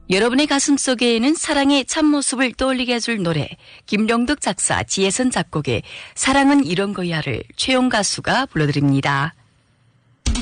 여러분의 가슴속에는 사랑의 참모습을 떠올리게 해줄 노래, 김용덕 작사, 지혜선 작곡의 사랑은 이런 거야를 최용 가수가 불러드립니다.